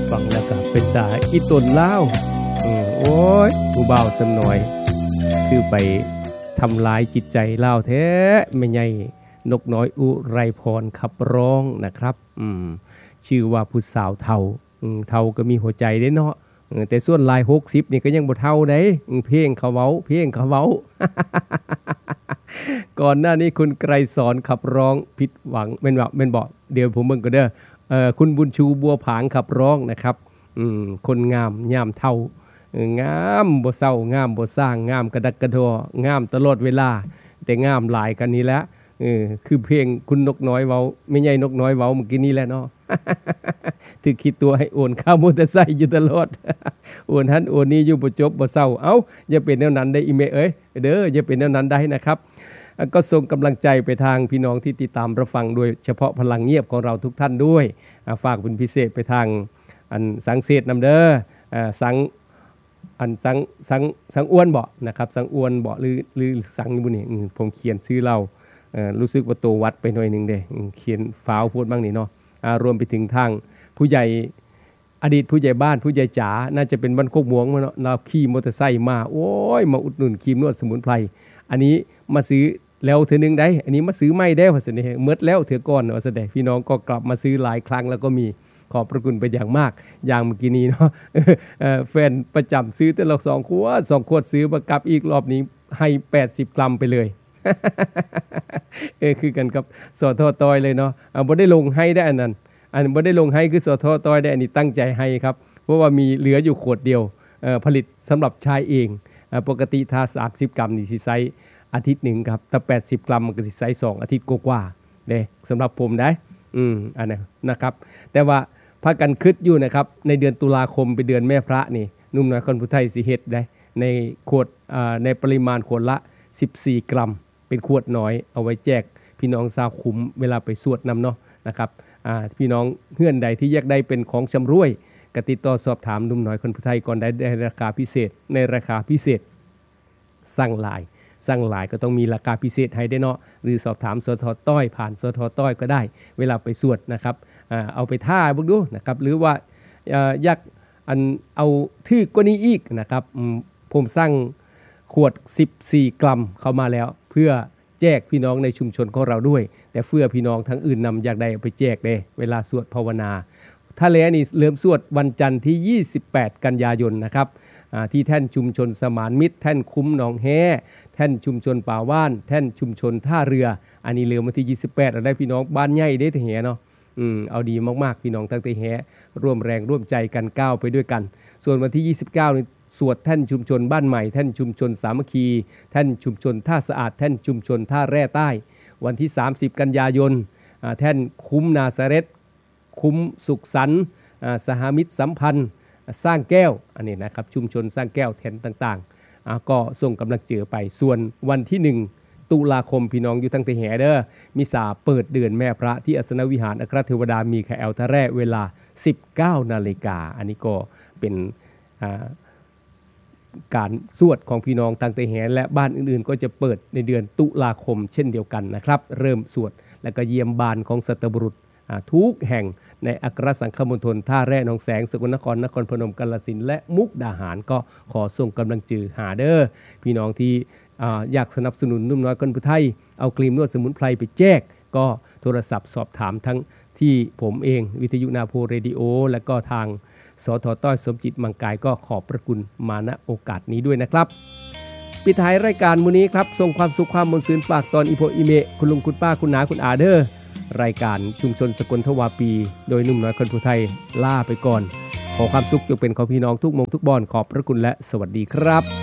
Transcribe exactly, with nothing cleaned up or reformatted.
ฟังแล้วก็เป็นตาอีตนลาวอือโอ้ยผู้บ่าวซำน้อยคือไปทำลายจิตใจลาวแท้แม่ใหญ่นกน้อยอุไรพรขับร้องนะครับอืมชื่อว่าผู้สาวเฒ่าอืมเฒ่าก็มีหัวใจเด้เนาะแต่ส่วนลายหกสิบนี่ก็ยังบ่เฒ่าเด้เพลงเขาเว้าเพลงเขาเว้า ก่อนหน้านี้คุณไกรสอนขับร้องผิดหวังแม่นบ่แม่นบ่เดี๋ยวผมเบิ่งก็เด้อเอ่อคุณบุญชูบัวผางขับร้องนะครับอืมคนงามยามเฒ่างามบ่เศร้างามบ่สร้างงามกระดักกระดองามตลอดเวลาแต่งามหลายกันนี้แหละเออคือเพลงคุณนกน้อยเว้าแม่ใหญ่นกน้อยเว้าเมื่อกี้นี้แหละเนาะ ถึกคิดตัวให้โอนค่ามอเตอร์ไซค์อยู่ตลอด โอนหันโอนนี้อยู่บ่จบบ่เศร้าเอ้าอย่าเป็นแนวนั้นได้อีเมเอ้ยเด้ออย่าเป็นแนวนั้นได้นะครับก็ส่งกำลังใจไปทางพี่น้องที่ติดตามรับฟังโดยเฉพาะพลังเงียบของเราทุกท่านด้วยฝากเป็นพิเศษไปทางอันสังเสษนำเด้ออ่าสังอันสังสังสังอ้วนบ่นะครับสังอ้วนบ่หรือหรือสังนี่บ่นี่ผมเขียนชื่อเราเอ่อรู้สึกว่าโตวัดไปหน่อยนึงเด้เขียนฝาวโพดบ้างนี่เนาะอ่ารวมไปถึงทางผู้ใหญ่อดีตผู้ใหญ่บ้านผู้ใหญ่จ๋าน่าจะเป็นบ้านโคกหมวงเนาะเราขี่มอเตอร์ไซค์มาโอ้ยมาอุดหนุนครีมนวดสมุนไพรอันนี้มาซื้อแล้วเทื่อนึงได้อันนี้มาซื้อใหม่ได้ว่าซั่นนี่หมดแล้วเทื่อก่อนว่าซั่นได้พี่น้องก็กลับมาซื้อหลายครั้งแล้วก็มีขอบพระคุณเป็นอย่างมากอย่างเมื่อกี้นี้เนาะเอ่อแฟนประจำซื้อแต่ละสองขวดสองขวดซื้อมากลับอีกรอบนี้ให้แปดสิบกรัมไปเลย เออคือกันกับสทตอยเลยเนาะอ่าบ่ได้ลงให้ได้อันนั้นอันบ่ได้ลงให้คือสทตอยได้อันนี้ตั้งใจให้ครับเพราะว่ามีเหลืออยู่ขวดเดียวเอ่อผลิตสำหรับใช้เองอ่าปกติถ้าสามสิบกรัมนี่สิใช้อาทิตย์หนึ่งครับถ้าแปดสิบกรัมมันก็สิใช้สองอาทิตย์กว่าๆเด้สำหรับผมได้อืมอันนั้นนะครับแต่ว่าพากันคิดอยู่นะครับในเดือนตุลาคมเป็นเดือนแม่พระนี่นุ่มน้อยคนผู้ไทยสิเฮ็ดได้ในขวดอ่าในปริมาณขวดละสิบสี่กรัมเป็นขวดน้อยเอาไว้แจกพี่น้องชาวคุ้มเวลาไปสวดนำเนาะนะครับอ่าพี่น้องเฮือนใดที่อยากได้เป็นของชำร่วยก็ติดต่อสอบถามนุ่มน้อยคนผู้ไทยก่อนได้ในราคาพิเศษในราคาพิเศษสั่งหลายสั่งหลายก็ต้องมีราคาพิเศษให้ได้เนาะหรือสอบถามสทต้อยผ่านสทต้อยก็ได้เวลาไปสวดนะครับอ่าเอาไปท่าเบิ่งดูนะครับหรือว่าเอ่ออยากอันเอาถือกว่านี้อีกนะครับผมสั่งขวดสิบสี่กรัมเข้ามาแล้วเพื่อแจกพี่น้องในชุมชนของเราด้วยแต่เพื่อพี่น้องทั้งอื่นนำอยากได้เอาไปแจกเด้เวลาสวดภาวนาถ้าแล้วนี่เริ่มสวดวันจันทร์ที่ยี่สิบแปดกันยายนนะครับที่แท่นชุมชนสมานมิตรแท่นคุ้มหนองแฮแท่นชุมชนป่าว่านแท่นชุมชนท่าเรืออันนี้เริ่มวันที่ยี่สิบแปดเราได้พี่น้องบ้านใหญ่ได้แต่แหเนาะอืมเอาดีมากๆพี่น้องทั้งแต่แหร่วมแรงร่วมใจกันก้าวไปด้วยกันส่วนวันที่ยี่สิบเก้านี่สวดแท่นชุมชนบ้านใหม่แท่นชุมชนสามัคคีแท่นชุมชนท่าสะอาดแท่นชุมชนท่าแร่ใต้วันที่สามสิบกันยายนแท่นคุ้มนาซาเรตคุ้มสุขสันต์สหมิตรสัมพันธ์สร้างแก้วอันนี้นะครับชุมชนสร้างแก้วแทนต่างๆก็ส่งกำลังเจือไปส่วนวันที่หนึ่งตุลาคมพี่น้องอยู่ทั้งแต่แห่เด้อมิสาเปิดเดือนแม่พระที่อัสนวิหารอัครเทวดามีแคแอลทะแร่เวลา สิบเก้านาฬิกาอันนี้ก็เป็นการสวดของพี่น้องทางแต่แห่และบ้านอื่นๆก็จะเปิดในเดือนตุลาคมเช่นเดียวกันนะครับเริ่มสวดแล้วก็เยี่ยมบานของสัตบุรุษทุกแห่งในอัครสังฆมณฑลท่าแร่หนองแสงสกลนครนครพนมกาฬสินธุ์และมุกดาหารก็ขอส่งกำลังจือหาเด้อพี่น้องที่อยากสนับสนุนนุ่มน้อยคนผู้ไทยเอาครีมนวดสมุนไพรไปแจกก็โทรศัพท์สอบถามทั้งที่ผมเองวิทยุนาโพเรดิโอและก็ทางสทต้อยสมจิตมังกายก็ขอบพระคุณมาณโอกาสนี้ด้วยนะครับปิดท้ายรายการมื้อนี้ครับส่งความสุขความมนต์ซื่นฝากตอนอีโพอีเมะคุณลุงคุณป้าคุณนาคุณอาเด้อรายการชุมชนสกลทวาปีโดยนุ่มน้อยคนผู้ไทยลาไปก่อนขอความสุขจงเป็นของพี่น้องทุกมงทุกบอนขอบพระคุณและสวัสดีครับ